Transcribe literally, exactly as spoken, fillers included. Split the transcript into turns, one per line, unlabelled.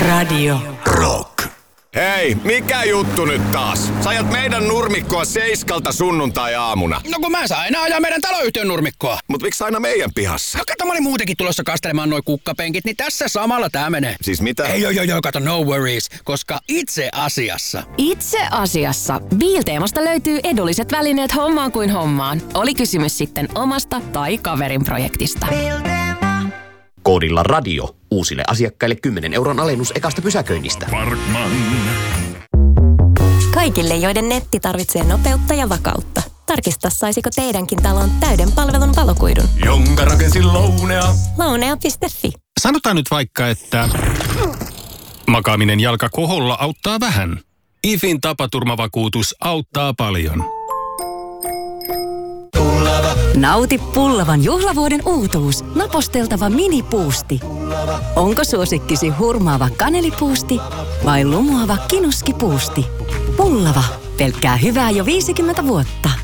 Radio
Rock. Hei, mikä juttu nyt taas? Sä ajat meidän nurmikkoa seiskalta sunnuntai-aamuna.
No kun mä sain ajaa meidän taloyhtiön nurmikkoa.
Mut miksi aina meidän pihassa?
No kato, mä olin muutenkin tulossa kastelemaan noi kukkapenkit, niin tässä samalla tää menee.
Siis mitä?
Ei joo joo joo, kato, no worries, koska itse asiassa...
Itse asiassa Biilteemasta löytyy edulliset välineet hommaan kuin hommaan. Oli kysymys sitten omasta tai kaverin projektista.
Koodilla radio. Uusille asiakkaille kymmenen euron alennus ekasta pysäköinnistä.
Parkman.
Kaikille, joiden netti tarvitsee nopeutta ja vakautta. Tarkista, saisiko teidänkin talon täyden palvelun valokuidun.
Jonka rakensin Lounea.
Lounea piste fi.
Sanotaan nyt vaikka, että makaaminen jalka koholla auttaa vähän. I F In tapaturmavakuutus auttaa paljon.
Nauti Pullavan juhlavuoden uutuus. Naposteltava minipuusti. Onko suosikkisi hurmaava kanelipuusti vai lumoava kinuskipuusti? Pullava. Pelkkää hyvää jo viisikymmentä vuotta.